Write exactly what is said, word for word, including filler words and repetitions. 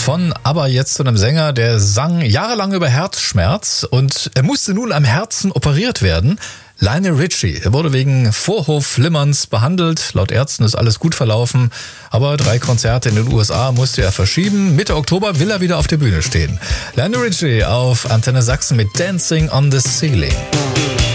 Von ABBA jetzt zu einem Sänger, der sang jahrelang über Herzschmerz und er musste nun am Herzen operiert werden. Lionel Richie. Er wurde wegen Vorhofflimmerns behandelt. Laut Ärzten ist alles gut verlaufen. Aber drei Konzerte in den U S A musste er verschieben. Mitte Oktober will er wieder auf der Bühne stehen. Lionel Richie auf Antenne Sachsen mit Dancing on the Ceiling.